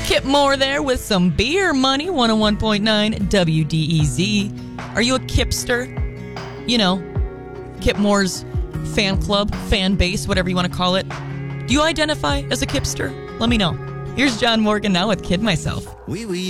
Kip Moore there with some beer money, 101.9 WDEZ. Are you a Kipster? You know, Kip Moore's fan club, fan base, whatever you want to call it. Do you identify as a Kipster? Let me know. Here's John Morgan now with Kid Myself. Oui, oui.